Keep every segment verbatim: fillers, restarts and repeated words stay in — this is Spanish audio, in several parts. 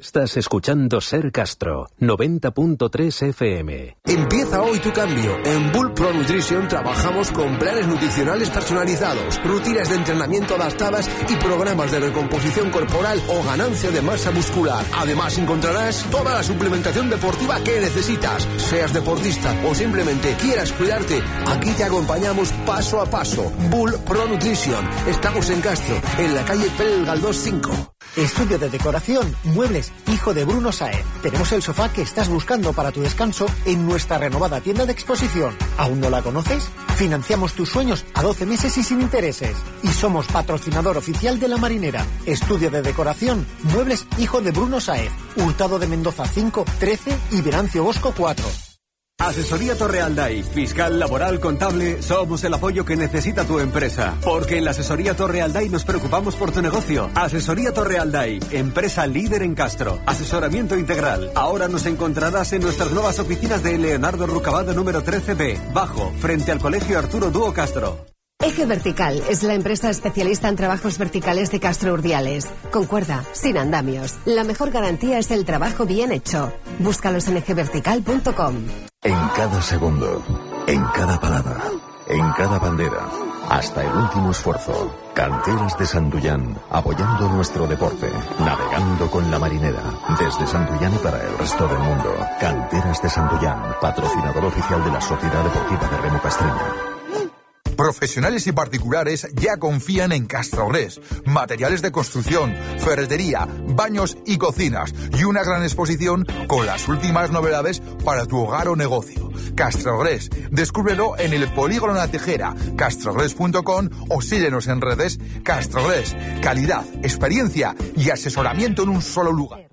Estás escuchando Ser Castro, noventa punto tres F M. Empieza hoy tu cambio. En Bull Pro Nutrition trabajamos con planes nutricionales personalizados, rutinas de entrenamiento adaptadas y programas de recomposición corporal o ganancia de masa muscular. Además encontrarás toda la suplementación deportiva que necesitas. Seas deportista o simplemente quieras cuidarte, aquí te acompañamos paso a paso. Bull Pro Nutrition. Estamos en Castro, en la calle Pel Galdós cinco. Estudio de decoración, muebles, hijo de Bruno Saez. Tenemos el sofá que estás buscando para tu descanso en nuestra renovada tienda de exposición. ¿Aún no la conoces? Financiamos tus sueños a doce meses y sin intereses. Y somos patrocinador oficial de La Marinera. Estudio de decoración, muebles, hijo de Bruno Saez. Hurtado de Mendoza cinco, trece y Venancio Bosco cuatro. Asesoría Torrealday, fiscal, laboral, contable, somos el apoyo que necesita tu empresa. Porque en la Asesoría Torrealday nos preocupamos por tu negocio. Asesoría Torrealday, empresa líder en Castro. Asesoramiento integral. Ahora nos encontrarás en nuestras nuevas oficinas de Leonardo Rucabado número trece B, bajo, frente al Colegio Arturo Dúo Castro. Eje Vertical es la empresa especialista en trabajos verticales de Castro Urdiales. Con cuerda, sin andamios. La mejor garantía es el trabajo bien hecho. Búscalos en eje vertical punto com. En cada segundo, en cada palabra, en cada bandera, hasta el último esfuerzo. Canteras de Santullán, apoyando nuestro deporte, navegando con La Marinera, desde Santullán y para el resto del mundo. Canteras de Santullán, patrocinador oficial de la Sociedad Deportiva de Remo Castreña. Profesionales y particulares ya confían en Castrogres. Materiales de construcción, ferretería, baños y cocinas. Y una gran exposición con las últimas novedades para tu hogar o negocio. Castrogres. Descúbrelo en el Polígono La Tejera, castrogres punto com o síguenos en redes. Castrogres. Calidad, experiencia y asesoramiento en un solo lugar.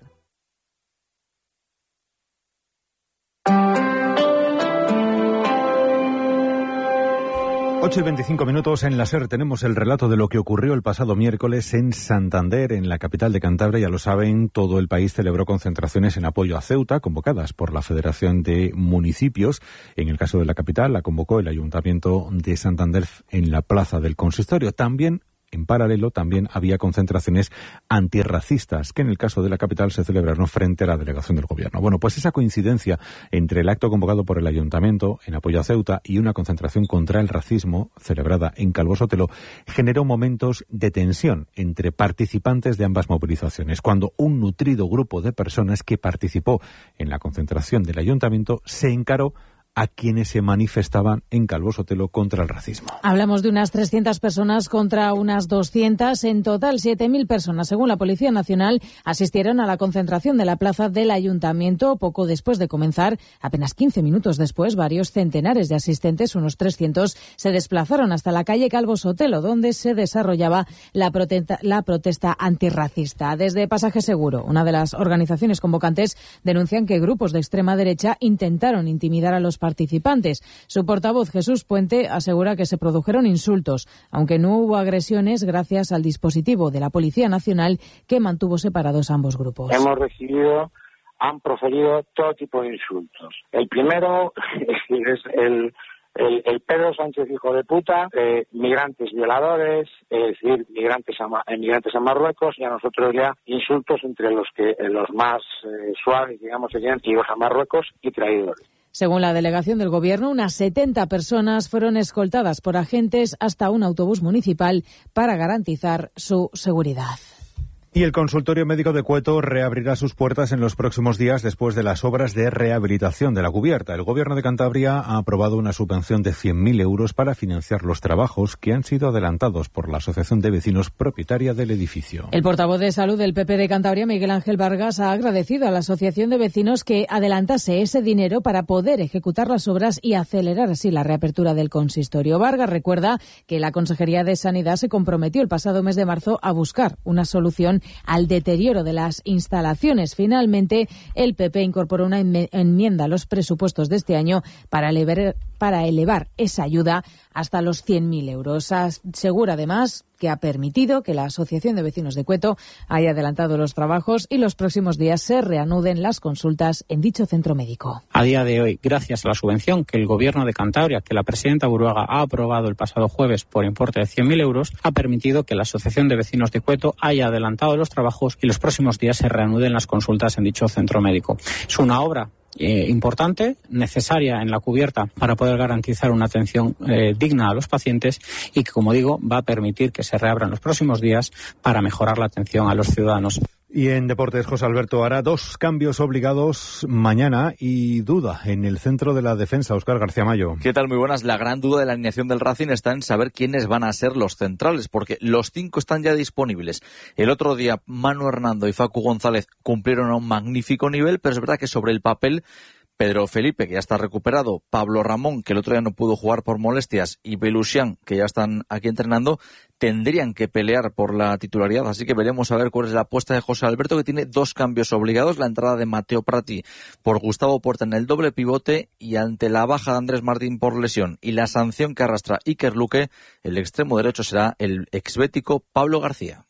ocho y veinticinco minutos en la SER. Tenemos el relato de lo que ocurrió el pasado miércoles en Santander, en la capital de Cantabria. Ya lo saben, todo el país celebró concentraciones en apoyo a Ceuta, convocadas por la Federación de Municipios. En el caso de la capital, la convocó el Ayuntamiento de Santander en la Plaza del Consistorio. También, en paralelo, también había concentraciones antirracistas que en el caso de la capital se celebraron frente a la delegación del gobierno. Bueno, pues esa coincidencia entre el acto convocado por el ayuntamiento en apoyo a Ceuta y una concentración contra el racismo celebrada en Calvo Sotelo generó momentos de tensión entre participantes de ambas movilizaciones, cuando un nutrido grupo de personas que participó en la concentración del ayuntamiento se encaró a quienes se manifestaban en Calvo Sotelo contra el racismo. Hablamos de unas trescientas personas contra unas doscientas. En total, siete mil personas, según la Policía Nacional, asistieron a la concentración de la plaza del Ayuntamiento. Poco después de comenzar, apenas quince minutos después, varios centenares de asistentes, unos trescientos, se desplazaron hasta la calle Calvo Sotelo, donde se desarrollaba la protesta, la protesta antirracista. Desde Pasaje Seguro, una de las organizaciones convocantes, denuncian que grupos de extrema derecha intentaron intimidar a los participantes. Su portavoz, Jesús Puente, asegura que se produjeron insultos, aunque no hubo agresiones gracias al dispositivo de la Policía Nacional que mantuvo separados ambos grupos. Hemos recibido, han proferido todo tipo de insultos. El primero es el, el, el Pedro Sánchez hijo de puta, eh, migrantes violadores, es decir, migrantes a, migrantes a Marruecos, y a nosotros ya insultos entre los que los más eh, suaves, digamos, serían tiros a Marruecos y traidores. Según la delegación del Gobierno, unas setenta personas fueron escoltadas por agentes hasta un autobús municipal para garantizar su seguridad. Y el consultorio médico de Cueto reabrirá sus puertas en los próximos días después de las obras de rehabilitación de la cubierta. El Gobierno de Cantabria ha aprobado una subvención de cien mil euros para financiar los trabajos que han sido adelantados por la Asociación de Vecinos propietaria del edificio. El portavoz de Salud del P P de Cantabria, Miguel Ángel Vargas, ha agradecido a la Asociación de Vecinos que adelantase ese dinero para poder ejecutar las obras y acelerar así la reapertura del consistorio. Vargas recuerda que la Consejería de Sanidad se comprometió el pasado mes de marzo a buscar una solución al deterioro de las instalaciones. Finalmente, el P P incorporó una enmienda a los presupuestos de este año para liberar para elevar esa ayuda hasta los cien mil euros. Asegura además que ha permitido que la Asociación de Vecinos de Cueto haya adelantado los trabajos y los próximos días se reanuden las consultas en dicho centro médico. A día de hoy, gracias a la subvención que el Gobierno de Cantabria, que la presidenta Buruaga ha aprobado el pasado jueves por importe de cien mil euros, ha permitido que la Asociación de Vecinos de Cueto haya adelantado los trabajos y los próximos días se reanuden las consultas en dicho centro médico. Es una obra Eh, importante, necesaria en la cubierta para poder garantizar una atención eh, digna a los pacientes y que, como digo, va a permitir que se reabran los próximos días para mejorar la atención a los ciudadanos. Y en deportes, José Alberto, hará dos cambios obligados mañana y duda en el centro de la defensa. Óscar García Mayo. ¿Qué tal? Muy buenas. La gran duda de la alineación del Racing está en saber quiénes van a ser los centrales, porque los cinco están ya disponibles. El otro día, Manu Hernando y Facu González cumplieron a un magnífico nivel, pero es verdad que sobre el papel, Pedro Felipe, que ya está recuperado, Pablo Ramón, que el otro día no pudo jugar por molestias, y Belusian, que ya están aquí entrenando, tendrían que pelear por la titularidad. Así que veremos a ver cuál es la apuesta de José Alberto, que tiene dos cambios obligados: la entrada de Mateo Prati por Gustavo Puerta en el doble pivote, y ante la baja de Andrés Martín por lesión y la sanción que arrastra Iker Luque, el extremo derecho será el exbético Pablo García.